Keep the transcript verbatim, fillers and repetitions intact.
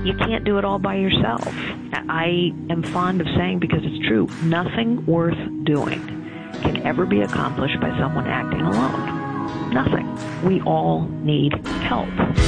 You can't do it all by yourself. I am fond of saying, because it's true, nothing worth doing can ever be accomplished by someone acting alone. Nothing. We all need help.